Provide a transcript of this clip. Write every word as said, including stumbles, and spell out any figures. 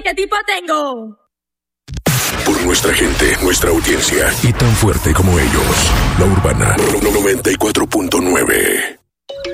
qué tipo tengo! Por nuestra gente, nuestra audiencia y tan fuerte como ellos. La Urbana noventa y cuatro punto nueve.